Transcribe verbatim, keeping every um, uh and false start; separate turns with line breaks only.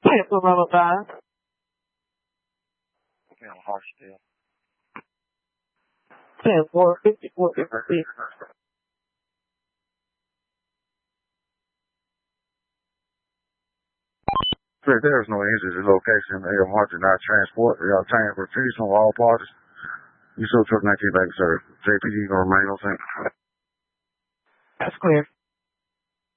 Cancel level five.
Yeah, harsh deal.
ten four fifty-four fifty.
Sir, there is no injury location. They are marked not transport. They are obtained refuse from all parties. You still took nineteen back, sir. J P D gonna remain on scene.
That's clear.